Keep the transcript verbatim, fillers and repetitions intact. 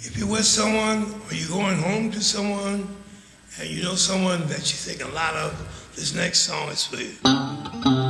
If you're with someone or you're going home to someone and you know someone that you think a lot of, this next song is for you.